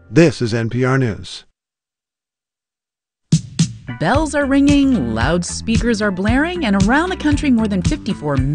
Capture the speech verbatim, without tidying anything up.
This is N P R News. Bells are ringing, loudspeakers are blaring, and around the country, more than fifty-four